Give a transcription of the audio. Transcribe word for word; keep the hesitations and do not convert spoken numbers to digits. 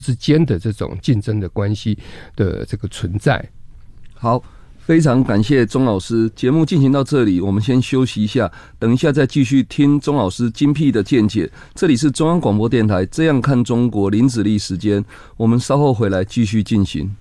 之间的这种竞争的关系的这个存在。 好，非常感谢钟老师，节目进行到这里，我们先休息一下，等一下再继续听钟老师精辟的见解。这里是中央广播电台《这样看中国》林子立时间，我们稍后回来继续进行。